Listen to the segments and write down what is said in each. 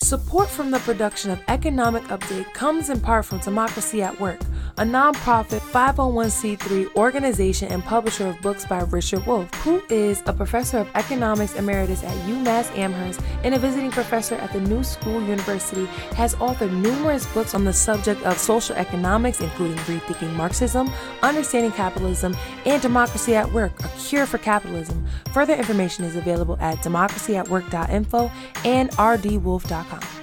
Support from the production of Economic Update comes in part from Democracy at Work, a nonprofit 501c3 organization and publisher of books by Richard Wolff, who is a professor of economics emeritus at UMass Amherst and a visiting professor at the New School University, has authored numerous books on the subject of social economics, including Rethinking Marxism, Understanding Capitalism, and Democracy at Work, A Cure for Capitalism. Further information is available at democracyatwork.info and rdwolf.com.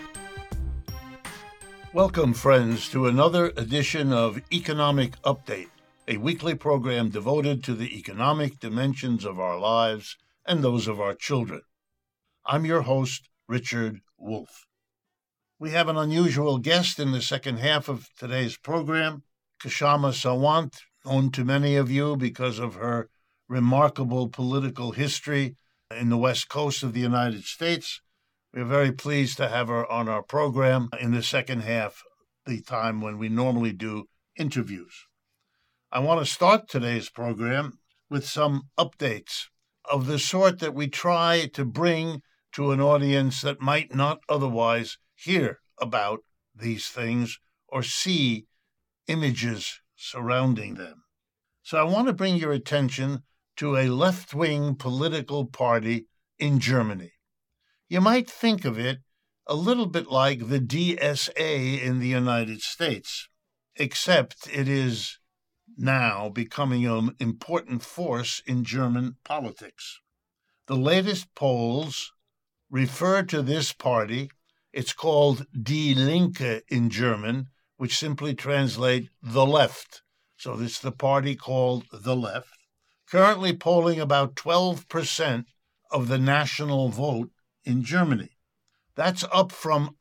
Welcome, friends, to another edition of Economic Update, a weekly program devoted to the economic dimensions of our lives and those of our children. I'm your host, Richard Wolff. We have an unusual guest in the second half of today's program, Kshama Sawant, known to many of you because of her remarkable political history in the West Coast of the United States. We're very pleased to have her on our program in the second half, the time when we normally do interviews. I want to start today's program with some updates of the sort that we try to bring to an audience that might not otherwise hear about these things or see images surrounding them. So I want to bring your attention to a left-wing political party in Germany. You might think of it a little bit like the DSA in the United States, except it is now becoming an important force in German politics. The latest polls refer to this party. It's called Die Linke in German, which simply translates the left. So it's the party called the left, currently polling about 12% of the national vote in Germany. That's up from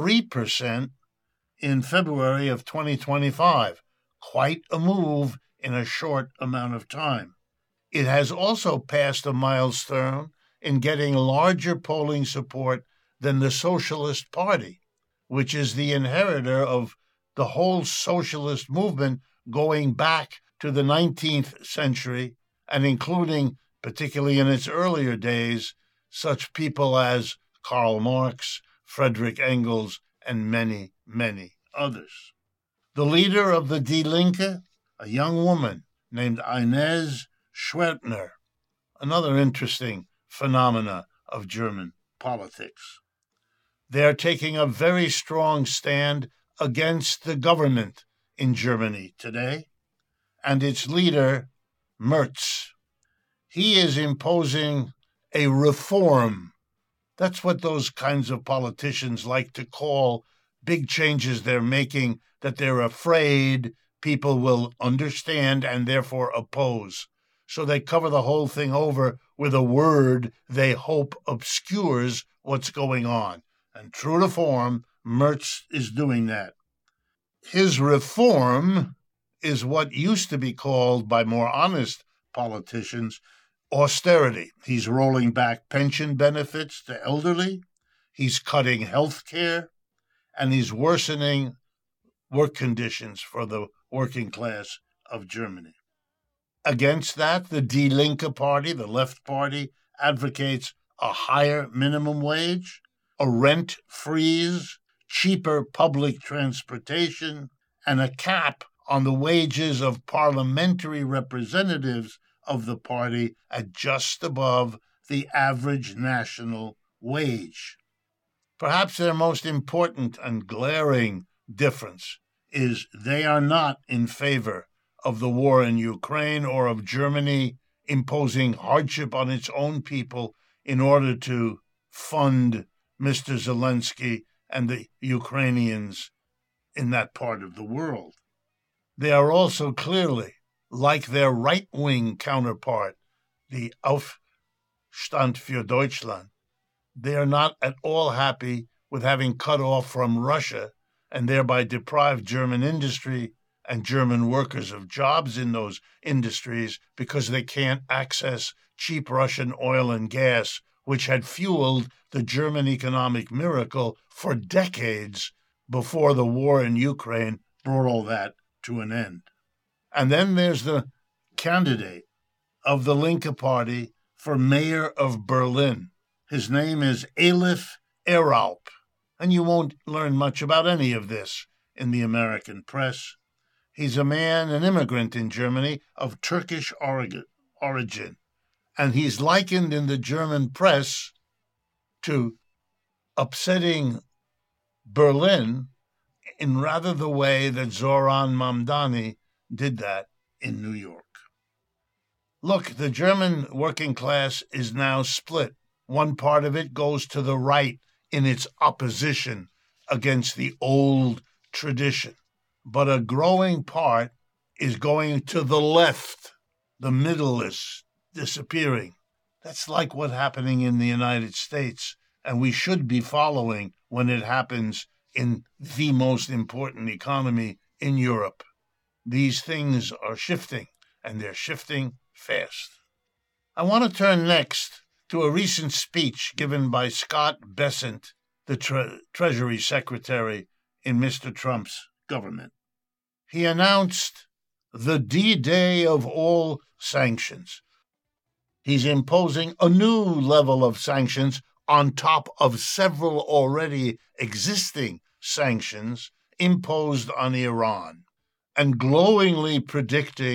3% in February of 2025. Quite a move in a short amount of time. It has also passed a milestone in getting larger polling support than the Socialist Party, which is the inheritor of the whole socialist movement going back to the 19th century and including, particularly in its earlier days, such people as Karl Marx, Friedrich Engels, and many, many others. The leader of the Die Linke, a young woman named Ines Schwertner, another interesting phenomena of German politics. They're taking a very strong stand against the government in Germany today, and its leader, Merz. He is imposing a reform. That's what those kinds of politicians like to call big changes they're making that they're afraid people will understand and therefore oppose. So they cover the whole thing over with a word they hope obscures what's going on. And true to form, Merz is doing that. His reform is what used to be called by more honest politicians austerity. He's rolling back pension benefits to elderly, he's cutting health care, and he's worsening work conditions for the working class of Germany. Against that, the Die Linke party, the left party, advocates a higher minimum wage, a rent freeze, cheaper public transportation, and a cap on the wages of parliamentary representatives of the party at just above the average national wage. Perhaps their most important and glaring difference is they are not in favor of the war in Ukraine or of Germany imposing hardship on its own people in order to fund Mr. Zelensky and the Ukrainians in that part of the world. They are also clearly, like their right-wing counterpart, the Aufstand für Deutschland, they are not at all happy with having cut off from Russia and thereby deprived German industry and German workers of jobs in those industries because they can't access cheap Russian oil and gas, which had fueled the German economic miracle for decades before the war in Ukraine brought all that to an end. And then there's the candidate of the Linke Party for mayor of Berlin. His name is Elif Eralp. And you won't learn much about any of this in the American press. He's a man, an immigrant in Germany of Turkish origin, and he's likened in the German press to upsetting Berlin in rather the way that Zoran Mamdani did that in New York. Look, the German working class is now split. One part of it goes to the right in its opposition against the old tradition, but a growing part is going to the left. The middle is disappearing. That's like what's happening in the United States, and we should be following when it happens in the most important economy in Europe. These things are shifting, and they're shifting fast. I want to turn next to a recent speech given by Scott Bessent, the Treasury Secretary in Mr. Trump's government. He announced the D-Day of all sanctions. He's imposing a new level of sanctions on top of several already existing sanctions imposed on Iran, and glowingly predicting